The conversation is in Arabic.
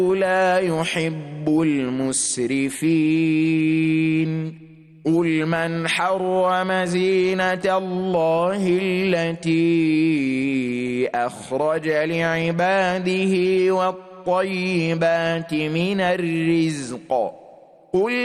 لا يحب المسرفين قل من حرم زينة الله التي أخرج لعباده والطيبات من الرزق قل